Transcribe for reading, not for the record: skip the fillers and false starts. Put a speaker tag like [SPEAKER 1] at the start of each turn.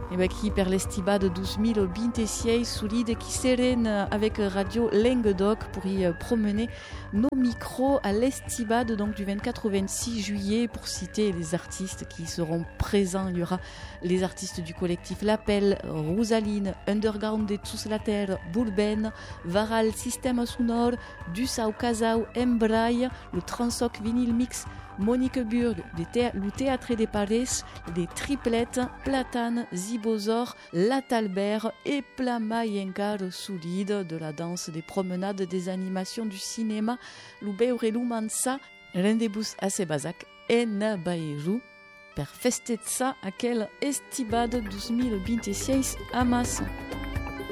[SPEAKER 1] Et bien qui per l'estibade 2026 solide qui seren avec Radio Languedoc pour y promener nos micros à l'estibade donc du 24 au 26 juillet pour citer les artistes qui seront présents. Il y aura les artistes du collectif L'Appel, Rosaline, Underground de Tous la Terre, Boulben, Varal Système Sonore, Du Sao Casao, Embraille, le Transoc Vinyl Mix, Monique Burg, le Théâtre des Paris, des Triplettes, Platane, Zibozor, Latalbert et Plamayencar solide de la danse, des promenades, des animations, du cinéma, l'Ubeure et l'Umansa, Rendezvous à Sebazac et Nabaeru, per festetza aquel estibade 2026 à Masson.